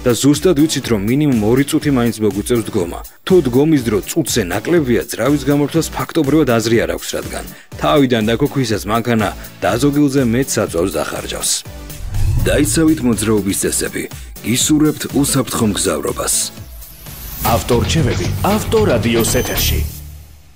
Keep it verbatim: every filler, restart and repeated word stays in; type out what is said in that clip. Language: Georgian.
და ზუსტად ვიცით, რომ მინიმუმ ორი წუთი მაინც მოგუწევს დგომა. თუ დგომის დრო წუთზე ნაკლებია, ძრავის გამართვას ფაქტობრივად აზრი არ აქვს, რადგან თავიდან დაქოქვისას მანქანა დაზოგილზე მეტ საწვავს დახარჯავს. დაიცავით მოძრაობის წესები, გისურვებთ უსაფრთხო მგზავრობას. ავტორჩევები ავტორადიოს ეთერში.